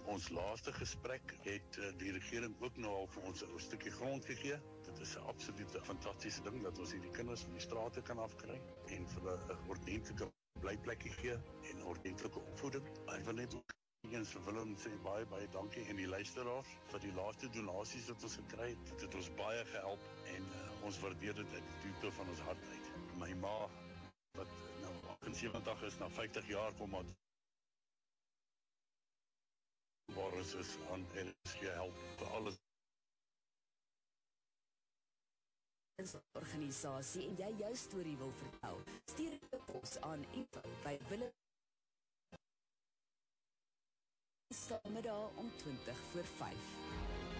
ons laaste gesprek het die regering ook nou al vir ons 'n stukkie grond gegee. Dit is 'n absolute fantastiese ding dat ons hierdie kinders van die strate kan afkry en vir 'n ordentlike blyplekkie gee en ordentlike opvoeding. Ek wil net ook eens vir Willem sê baie dankie en die luisteraars vir die laaste donasies wat ons gekry het. Dit het ons baie gehelp en ons waardeer dit uit die diepte van ons hart uit. My ma wat nou 78 is, na 50 jaar kom maar Boris is aan RSG help vir alles. Organisasie en jy jou storie wil vertel, stuur 'n pos aan info@willem Saterdag om 5:20.